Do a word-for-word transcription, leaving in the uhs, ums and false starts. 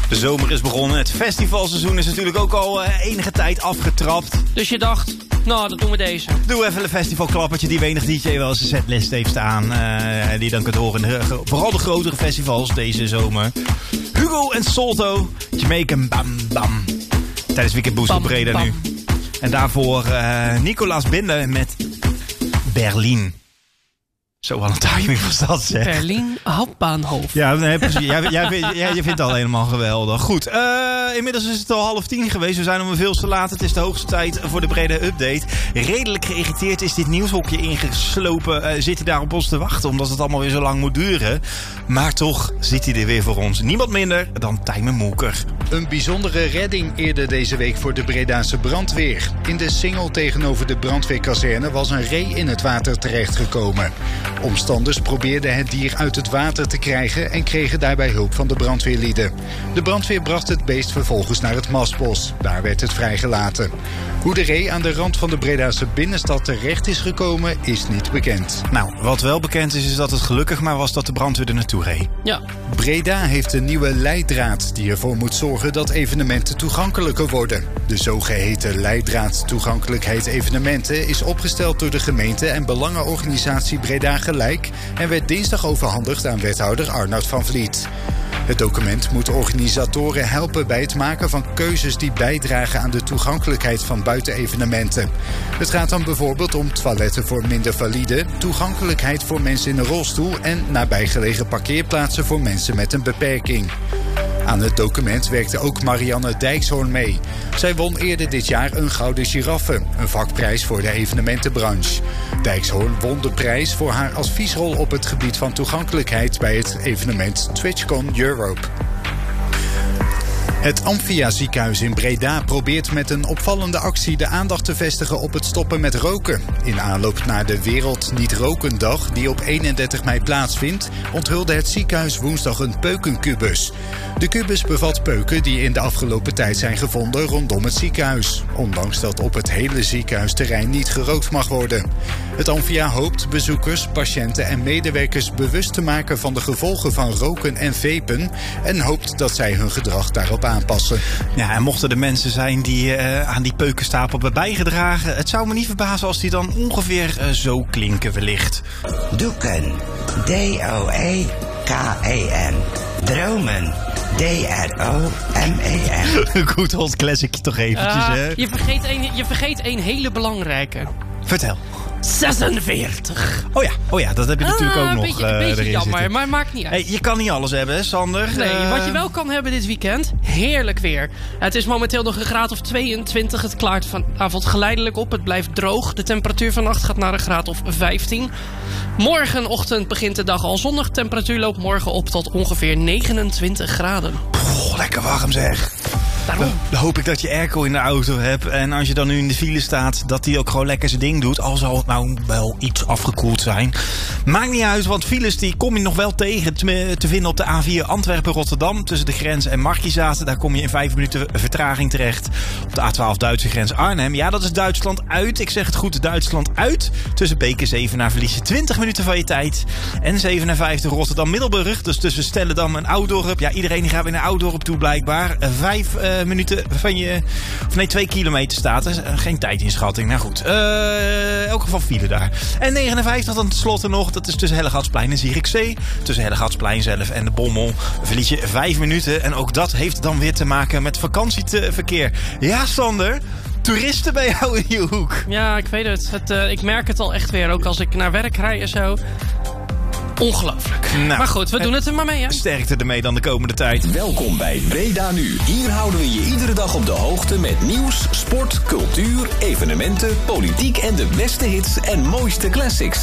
De zomer is begonnen. Het festivalseizoen is natuurlijk ook al uh, enige tijd afgetrapt. Dus je dacht, nou, dat doen we deze. Doe even een festivalklappertje die wenig D J wel eens een setlist heeft staan. Uh, die dan kunt horen in de, vooral de grotere festivals deze zomer. Hugo en Salto, Jamaican Bam Bam. Tijdens Weekend Boost op Breda nu. En daarvoor uh, Nicolaas Binder met Berlin. Zo, wat een timing was dat, zeg. Berlin Hauptbahnhof. Ja, nee, precies. Jij, jij, jij, jij vindt het al helemaal geweldig. Goed, uh, inmiddels is het al half tien geweest. We zijn om veel te laat. Het is de hoogste tijd voor de brede update. Redelijk geïrriteerd is dit nieuwshokje ingeslopen. Uh, zit hij daar op ons te wachten, omdat het allemaal weer zo lang moet duren. Maar toch zit hij er weer voor ons. Niemand minder dan Tijmen Moeker. Een bijzondere redding eerder deze week voor de Bredaanse brandweer. In de singel tegenover de brandweerkazerne was een ree in het water terechtgekomen. Omstanders probeerden het dier uit het water te krijgen en kregen daarbij hulp van de brandweerlieden. De brandweer bracht het beest vervolgens naar het mastbos. Daar werd het vrijgelaten. Hoe de ree aan de rand van de Bredaanse binnenstad terecht is gekomen, is niet bekend. Nou, wat wel bekend is, is dat het gelukkig maar was dat de brandweer er naartoe reed. Ja. Breda heeft een nieuwe leidraad die ervoor moet zorgen dat evenementen toegankelijker worden. De zogeheten leidraad toegankelijkheid evenementen is opgesteld door de gemeente en belangenorganisatie Breda Gelijk en werd dinsdag overhandigd aan wethouder Arnoud van Vliet. Het document moet organisatoren helpen bij het maken van keuzes die bijdragen aan de toegankelijkheid van buitenevenementen. Het gaat dan bijvoorbeeld om toiletten voor minder valide, toegankelijkheid voor mensen in een rolstoel en nabijgelegen parkeerplaatsen voor mensen met een beperking. Aan het document werkte ook Marianne Dijkshoorn mee. Zij won eerder dit jaar een Gouden Giraffe, een vakprijs voor de evenementenbranche. Dijkshoorn won de prijs voor haar adviesrol op het gebied van toegankelijkheid bij het evenement TwitchCon Europe. Het Amphia ziekenhuis in Breda probeert met een opvallende actie de aandacht te vestigen op het stoppen met roken. In aanloop naar de Wereld Niet Roken Dag, die op eenendertig mei plaatsvindt, onthulde het ziekenhuis woensdag een peukenkubus. De kubus bevat peuken die in de afgelopen tijd zijn gevonden rondom het ziekenhuis, ondanks dat op het hele ziekenhuisterrein niet gerookt mag worden. Het Amphia hoopt bezoekers, patiënten en medewerkers bewust te maken van de gevolgen van roken en vapen en hoopt dat zij hun gedrag daarop aanpassen. Ja, en mochten er mensen zijn die uh, aan die peukenstapel hebben bijgedragen, het zou me niet verbazen als die dan ongeveer uh, zo klinken wellicht. Doeken. D O E K E N. Dromen. D R O M E N. Goed old classicje toch eventjes, uh, hè? Je vergeet, een, je vergeet een hele belangrijke. Vertel. zesenveertig. Oh ja, oh ja, dat heb je natuurlijk ah, ook een nog. beetje, uh, een beetje erin jammer, zitten. maar maakt niet uit. Hey, je kan niet alles hebben, hè, Sander? Nee, uh, wat je wel kan hebben dit weekend, heerlijk weer. Het is momenteel nog een graad of tweeëntwintig. Het klaart vanavond geleidelijk op. Het blijft droog. De temperatuur vannacht gaat naar een graad of vijftien. Morgenochtend begint de dag al zonnig. Temperatuur loopt morgen op tot ongeveer negenentwintig graden. Oh, lekker warm zeg. Daarom. Dan hoop ik dat je airco in de auto hebt. En als je dan nu in de file staat, dat die ook gewoon lekker zijn ding doet. Al zal het nou wel iets afgekoeld zijn. Maakt niet uit, want files die kom je nog wel tegen te, te vinden op de A vier Antwerpen-Rotterdam. Tussen de grens en Markizaat. Daar kom je in vijf minuten vertraging terecht. Op de A twaalf Duitse grens Arnhem. Ja, dat is Duitsland uit. Ik zeg het goed, Duitsland uit. Tussen Beek en Zevenaar verlies je twintig minuten van je tijd. En zevenenvijftig Rotterdam-Middelburg. Dus tussen Stellendam en Oudorp. Ja, iedereen die gaat weer naar Oudorp toe blijkbaar. Vijf uh, minuten van je... Of nee, twee kilometer staat er. Geen tijdinschatting. Nou goed. Uh, in elk geval file daar. En negenenvijftig dan tenslotte nog. Dat is tussen Hellegatsplein en Zierikzee. Tussen Hellegatsplein zelf en de Bommel verlies je vijf minuten. En ook dat heeft dan weer te maken met vakantieverkeer. Ja, Sander... Toeristen bij jou in je hoek. Ja, ik weet het. het uh, ik merk het al echt weer. Ook als ik naar werk rijd en zo. Ongelooflijk. Nou, maar goed, we doen het er maar mee, hè? Sterkte ermee dan de komende tijd. Welkom bij Breda Nu. Hier houden we je iedere dag op de hoogte met nieuws, sport, cultuur, evenementen, politiek en de beste hits en mooiste classics.